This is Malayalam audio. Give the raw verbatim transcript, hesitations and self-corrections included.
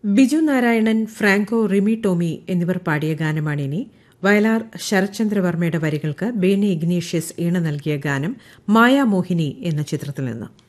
ബിജു നാരായണൻ, ഫ്രാങ്കോ, റിമി ടോമി എന്നിവർ പാടിയ ഗാനമാണിനി. വയലാർ ശരത്ചന്ദ്രവർമ്മയുടെ വരികൾക്ക് ബേനി ഇഗ്നീഷ്യസ് ഈണ നൽകിയ ഗാനം മായാമോഹിനി എന്ന ചിത്രത്തിൽ നിന്ന്.